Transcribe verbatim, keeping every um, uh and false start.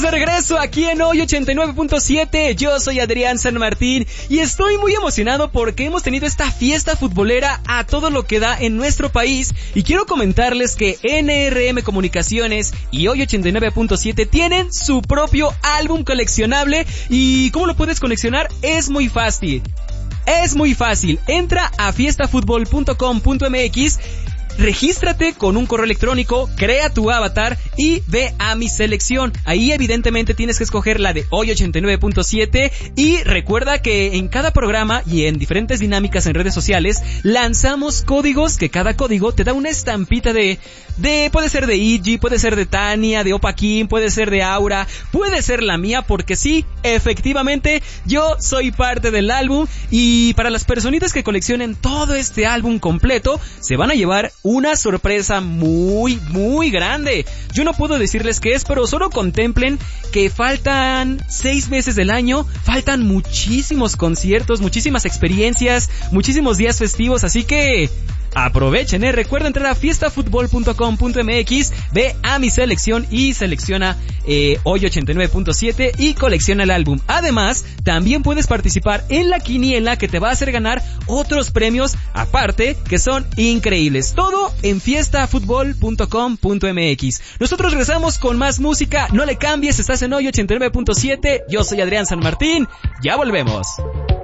de regreso aquí en Hoy ochenta y nueve punto siete. Yo soy Adrián San Martín y estoy muy emocionado porque hemos tenido esta fiesta futbolera a todo lo que da en nuestro país. Y quiero comentarles que N R M Comunicaciones y Hoy ochenta y nueve punto siete tienen su propio álbum coleccionable. ¿Y cómo lo puedes coleccionar? Es muy fácil. Es muy fácil. Entra a fiesta futbol punto com punto m x. Regístrate con un correo electrónico, crea tu avatar y ve a mi selección. Ahí evidentemente tienes que escoger la de Hoy ochenta y nueve punto siete y recuerda que en cada programa y en diferentes dinámicas en redes sociales lanzamos códigos que cada código te da una estampita de... de puede ser de Iggy, puede ser de Tania, de Opa Kim, puede ser de Aura, puede ser la mía porque sí, efectivamente yo soy parte del álbum y para las personitas que coleccionen todo este álbum completo se van a llevar una sorpresa muy, muy grande. Yo no puedo decirles qué es, pero solo contemplen que faltan seis meses del año, faltan muchísimos conciertos, muchísimas experiencias, muchísimos días festivos, así que... aprovechen, eh. Recuerda entrar a fiesta futbol punto com punto m x, ve a mi selección y selecciona eh, Hoy ochenta y nueve punto siete y colecciona el álbum. Además, también puedes participar en la quiniela que te va a hacer ganar otros premios aparte que son increíbles. Todo en fiesta futbol punto com punto m x. Nosotros regresamos con más música. No le cambies, estás en Hoy ochenta y nueve punto siete. Yo soy Adrián San Martín. Ya volvemos.